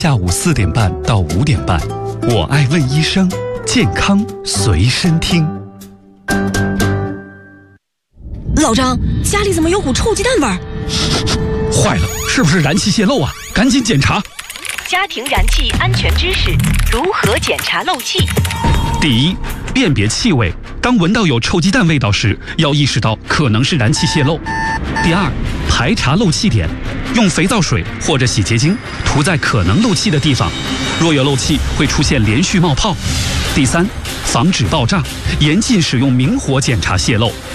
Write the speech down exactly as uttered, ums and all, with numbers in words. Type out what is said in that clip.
下午四点半到五点半，我爱问医生，健康随身听。 老张，家里怎么有股臭鸡蛋味儿？ 坏了，是不是燃气泄漏啊？赶紧检查。 家庭燃气安全知识：如何检查漏气？ 第一，辨别气味。当闻到有臭鸡蛋味道时，要意识到可能是燃气泄漏。第二，排查漏气点，用肥皂水或者洗洁精涂在可能漏气的地方，若有漏气会出现连续冒泡。第三，防止爆炸，严禁使用明火检查泄漏，